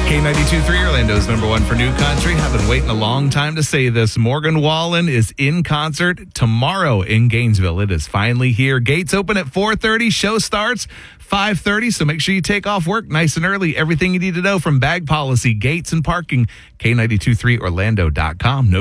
K92.3 Orlando's number one for new country. I've been waiting a long time to say this. Morgan Wallen is in concert tomorrow in Gainesville. It is finally here. Gates open at 4:30. Show starts 5:30. So make sure you take off work nice and early. Everything you need to know from bag policy, gates, and parking. K92.3Orlando.com. No